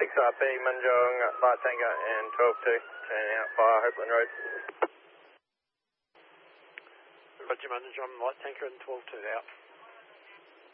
RP, Munjong, Light Tango and 12-2, turning out via Hopeland Road. Roger, Munjong, Light Tango and 12-2 out.